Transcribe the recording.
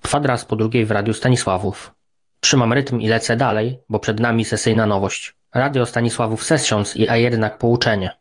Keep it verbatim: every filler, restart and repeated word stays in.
Kwadras po drugiej w Radiu Stanisławów. Trzymam rytm i lecę dalej, bo przed nami sesyjna nowość. Radio Stanisławów Sessions i a jednak pouczenie.